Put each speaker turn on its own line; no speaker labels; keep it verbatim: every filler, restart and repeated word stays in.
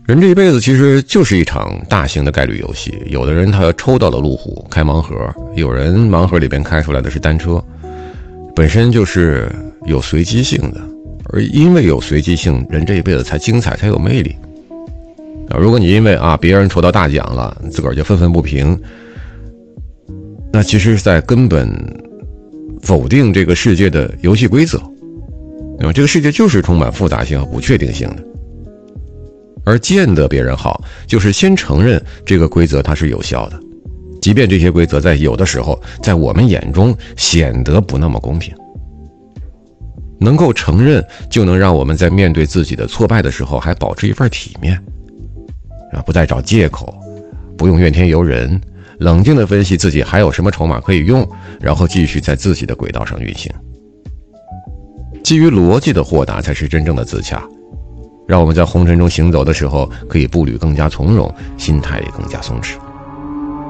人这一辈子其实就是一场大型的概率游戏，有的人他抽到了路虎开盲盒，有人盲盒里边开出来的是单车，本身就是有随机性的，而因为有随机性，人这一辈子才精彩，才有魅力。啊，如果你因为啊别人抽到大奖了，自个儿就愤愤不平，那其实在根本否定这个世界的游戏规则。那么这个世界就是充满复杂性和不确定性的。而见得别人好，就是先承认这个规则它是有效的，即便这些规则在有的时候在我们眼中显得不那么公平。能够承认，就能让我们在面对自己的挫败的时候还保持一份体面，不再找借口，不用怨天尤人，冷静地分析自己还有什么筹码可以用，然后继续在自己的轨道上运行。基于逻辑的豁达才是真正的自洽，让我们在红尘中行走的时候可以步履更加从容，心态也更加松弛。